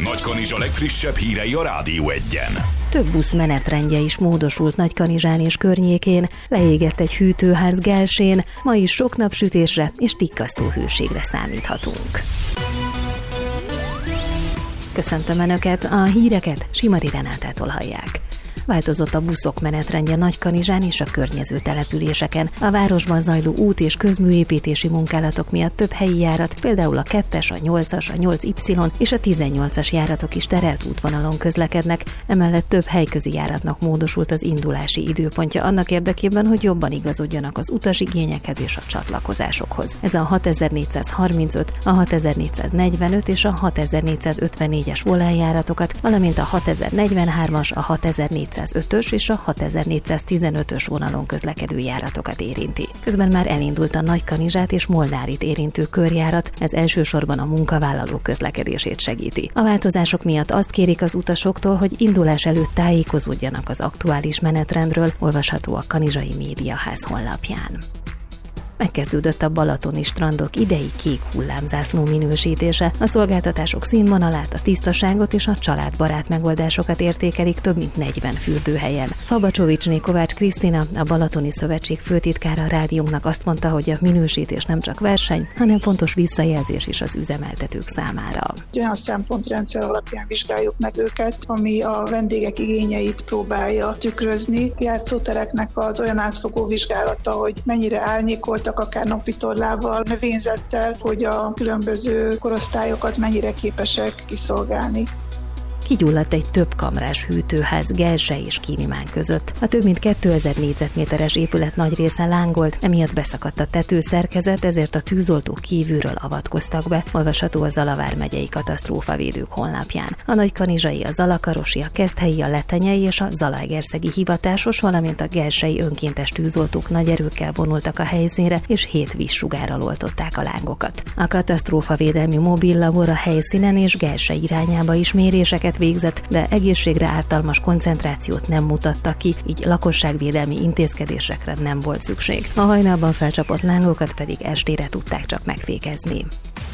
Nagykanizsa legfrissebb hírei a Rádió 1-en. Több busz menetrendje is módosult Nagykanizsán és környékén, leégett egy hűtőház Gelsén, ma is sok napsütésre és tikkasztó hőségre számíthatunk. Köszöntöm Önöket, a híreket Simari Renátától hallják. Változott a buszok menetrendje Nagykanizsán és a környező településeken. A városban zajló út- és közműépítési munkálatok miatt több helyi járat, például a 2-es, a 8-as, a 8Y és a 18-as járatok is terelt útvonalon közlekednek, emellett több helyközi járatnak módosult az indulási időpontja annak érdekében, hogy jobban igazodjanak az utasigényekhez és a csatlakozásokhoz. Ez a 6435, a 6445 és a 6454-es volánjáratokat, valamint a 6043-as, a 6405-ös és a 6415-ös vonalon közlekedő járatokat érinti. Közben már elindult a Nagykanizsát és Molnárit érintő körjárat, ez elsősorban a munkavállalók közlekedését segíti. A változások miatt azt kérik az utasoktól, hogy indulás előtt tájékozódjanak az aktuális menetrendről, olvasható a Kanizsai Médiaház honlapján. Megkezdődött a balatoni strandok idei kék hullámzászló minősítése. A szolgáltatások színvonalát, a tisztaságot és a családbarát megoldásokat értékelik több mint 40 fürdőhelyen. Fabacsovicsné Kovács Krisztina, a Balatoni Szövetség főtitkára a rádiónknak azt mondta, hogy a minősítés nem csak verseny, hanem fontos visszajelzés is az üzemeltetők számára. Olyan szempontrendszer alapján vizsgáljuk meg őket, ami a vendégek igényeit próbálja tükrözni. Játszótereknek az olyan átfogó vizsgálata, hogy mennyire árnyékolt, akár napitorlával, növényzettel, hogy a különböző korosztályokat mennyire képesek kiszolgálni. Kigyulladt egy több kamrás hűtőház Gelse és Kínimán között. A több mint 2000 négyzetméteres épület nagy része lángolt, emiatt beszakadt a tetőszerkezet, ezért a tűzoltók kívülről avatkoztak be, olvasható a Zala vármegyei katasztrófavédők honlapján. A nagykanizsai, a zalakarosi, a keszthelyi, a letenyei és a zalaegerszegi hivatásos, valamint a gelsei önkéntes tűzoltók nagy erőkkel vonultak a helyszínre, és 7 vízsugárral oltották a lángokat. A katasztrófavédelmi mobillabor a helyszínen és Gelse irányába is méréseket végzett, de egészségre ártalmas koncentrációt nem mutatta ki, így lakosságvédelmi intézkedésekre nem volt szükség. A hajnalban felcsapott lángokat pedig estére tudták csak megfékezni.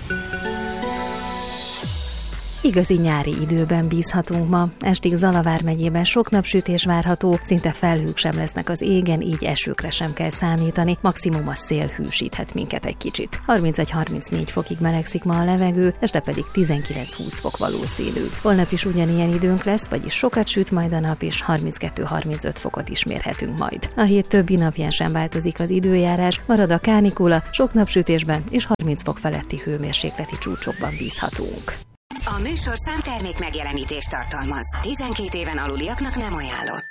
Igazi nyári időben bízhatunk ma. Estig Zala vármegyében sok napsütés várható, szinte felhők sem lesznek az égen, így esőkre sem kell számítani, maximum a szél hűsíthet minket egy kicsit. 31-34 fokig melegszik ma a levegő, este pedig 19-20 fok valószínű. Holnap is ugyanilyen időnk lesz, vagyis sokat süt majd a nap, és 32-35 fokot is mérhetünk majd. A hét többi napján sem változik az időjárás, marad a kánikula, sok napsütésben és 30 fok feletti hőmérsékleti csúcsokban bízhatunk. A műsor számtermék megjelenítést tartalmaz. 12 éven aluliaknak nem ajánlott.